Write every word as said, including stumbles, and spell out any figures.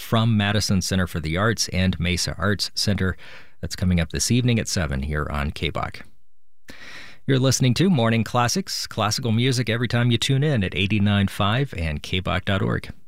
from Madison Center for the Arts and Mesa Arts Center. That's coming up this evening at seven here on K B O C. You're listening to Morning Classics, classical music every time you tune in at eighty-nine point five and K B O C dot org.